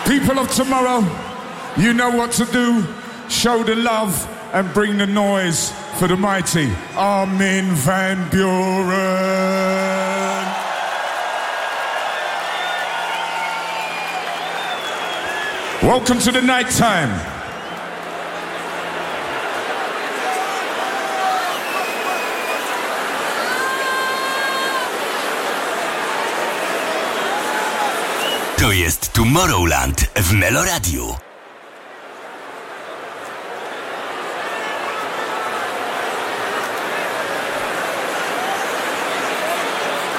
People of tomorrow, you know what to do. Show the love and bring the noise for the mighty Armin van Buuren. Welcome to the night time. To jest Tomorrowland w Meloradiu.